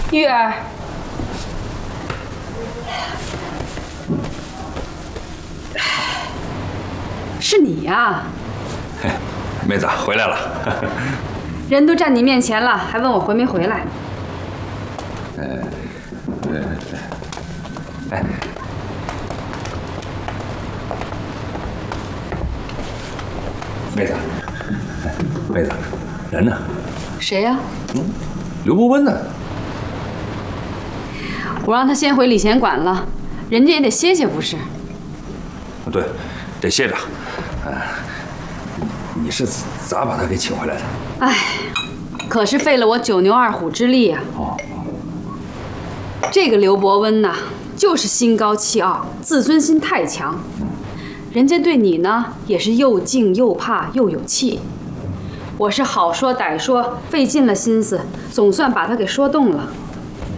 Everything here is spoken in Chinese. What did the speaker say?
玉儿，是你呀？ 嘿，妹子回来了。 人都站你面前了，还问我回没回来？ 哎，妹子，妹子，人呢？ 谁呀？ 刘伯温呢？ 我让他先回礼贤馆了，人家也得歇歇不是？ 对，得歇着。你是咋把他给请回来的？ 哎，可是费了我9牛2虎之力呀。 哦， 这个刘伯温呐，就是心高气傲，自尊心太强。人家对你呢，也是又敬又怕又有气。我是好说歹说，费尽了心思，总算把他给说动了。